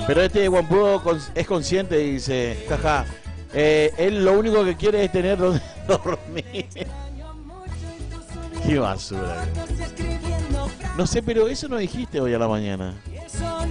Pero este guampudo es consciente y dice, jaja, él lo único que quiere es tener donde dormir. Qué basura. No sé, pero eso no dijiste hoy a la mañana.